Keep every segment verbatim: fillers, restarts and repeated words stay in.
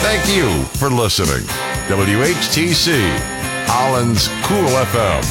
Thank you for listening. W H T C, Holland's Cool F M.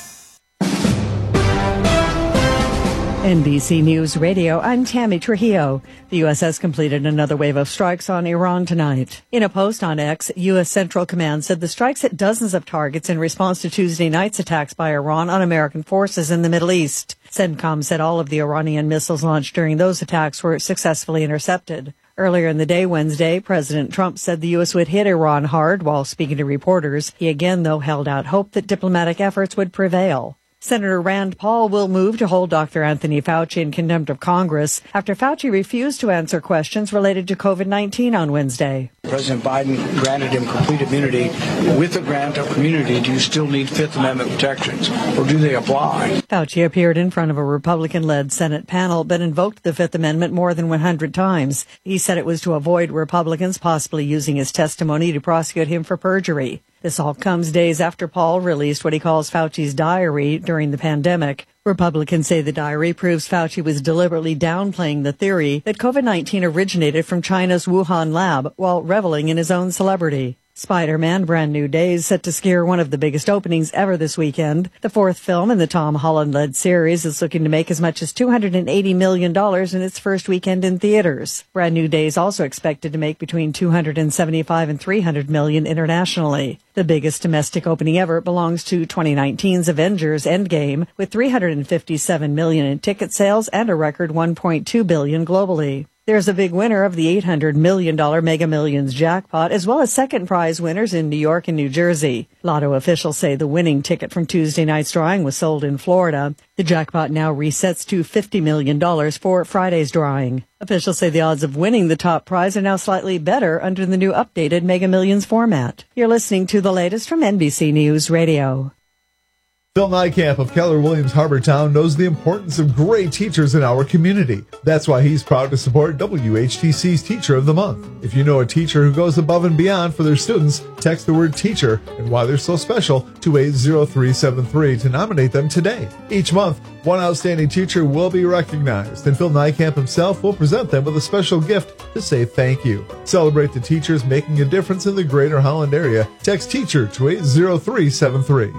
N B C News Radio, I'm Tammy Trujillo. The U S has completed another wave of strikes on Iran tonight. In a post on X, U S Central Command said the strikes hit dozens of targets in response to Tuesday night's attacks by Iran on American forces in the Middle East. CENTCOM said all of the Iranian missiles launched during those attacks were successfully intercepted. Earlier in the day, Wednesday, President Trump said the U S would hit Iran hard while speaking to reporters. He again, though, held out hope that diplomatic efforts would prevail. Senator Rand Paul will move to hold Doctor Anthony Fauci in contempt of Congress after Fauci refused to answer questions related to COVID nineteen on Wednesday. President Biden granted him complete immunity. With the grant of immunity, do you still need Fifth Amendment protections, or do they apply? Fauci appeared in front of a Republican-led Senate panel but invoked the Fifth Amendment more than one hundred times. He said it was to avoid Republicans possibly using his testimony to prosecute him for perjury. This all comes days after Paul released what he calls Fauci's diary during the pandemic. Republicans say the diary proves Fauci was deliberately downplaying the theory that COVID nineteen originated from China's Wuhan lab while reveling in his own celebrity. Spider-Man Brand New Day is set to scare one of the biggest openings ever this weekend. The fourth film in the Tom Holland-led series is looking to make as much as two hundred eighty million dollars in its first weekend in theaters. Brand New Day is also expected to make between two hundred seventy-five and three hundred million internationally. The biggest domestic opening ever belongs to twenty nineteen's Avengers Endgame, with three hundred fifty-seven million in ticket sales and a record one point two billion globally. There's a big winner of the eight hundred million dollars Mega Millions jackpot, as well as second prize winners in New York and New Jersey. Lotto officials say the winning ticket from Tuesday night's drawing was sold in Florida. The jackpot now resets to fifty million dollars for Friday's drawing. Officials say the odds of winning the top prize are now slightly better under the new updated Mega Millions format. You're listening to the latest from N B C News Radio. Phil Niekamp of Keller Williams Harbortown knows the importance of great teachers in our community. That's why he's proud to support W H T C's Teacher of the Month. If you know a teacher who goes above and beyond for their students, text the word teacher and why they're so special to eight zero three seven three to nominate them today. Each month, one outstanding teacher will be recognized, and Phil Niekamp himself will present them with a special gift to say thank you. Celebrate the teachers making a difference in the greater Holland area. Text teacher to eight zero three seven three.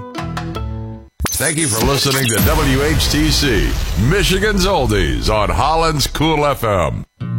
Thank you for listening to W H T C, Michigan's Oldies on Holland's Cool F M.